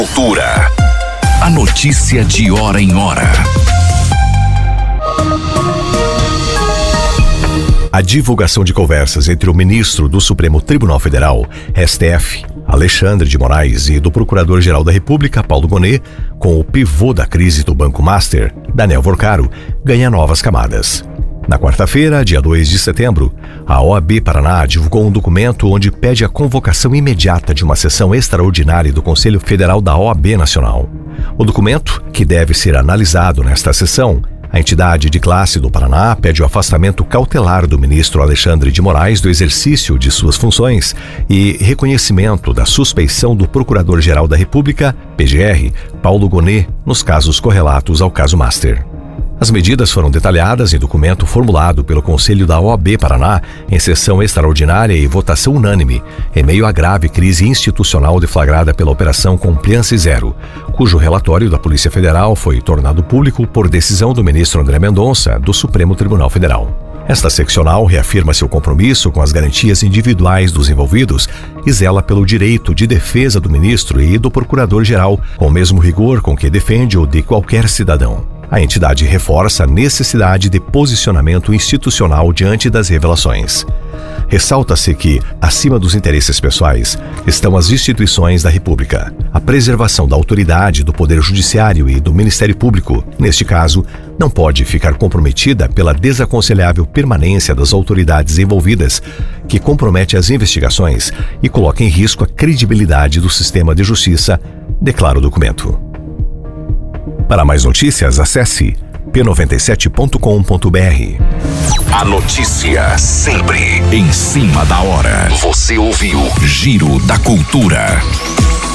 Cultura. A notícia de hora em hora. A divulgação de conversas entre o ministro do Supremo Tribunal Federal, STF, Alexandre de Moraes, e do Procurador-Geral da República, Paulo Gonet, com o pivô da crise do Banco Master, Daniel Vorcaro, ganha novas camadas. Na quarta-feira, dia 2 de setembro, a OAB Paraná divulgou um documento onde pede a convocação imediata de uma sessão extraordinária do Conselho Federal da OAB Nacional. O documento, que deve ser analisado nesta sessão, a entidade de classe do Paraná pede o afastamento cautelar do ministro Alexandre de Moraes do exercício de suas funções e reconhecimento da suspeição do Procurador-Geral da República, PGR, Paulo Gonet, nos casos correlatos ao caso Master. As medidas foram detalhadas em documento formulado pelo Conselho da OAB Paraná em sessão extraordinária e votação unânime, em meio à grave crise institucional deflagrada pela Operação Compliance Zero, cujo relatório da Polícia Federal foi tornado público por decisão do ministro André Mendonça, do Supremo Tribunal Federal. Esta seccional reafirma seu compromisso com as garantias individuais dos envolvidos e zela pelo direito de defesa do ministro e do procurador-geral, com o mesmo rigor com que defende o de qualquer cidadão. A entidade reforça a necessidade de posicionamento institucional diante das revelações. Ressalta-se que, acima dos interesses pessoais, estão as instituições da República. A preservação da autoridade do Poder Judiciário e do Ministério Público, neste caso, não pode ficar comprometida pela desaconselhável permanência das autoridades envolvidas, que compromete as investigações e coloca em risco a credibilidade do sistema de justiça, declara o documento. Para mais notícias, acesse p97.com.br. A notícia sempre em cima da hora. Você ouviu Giro da Cultura.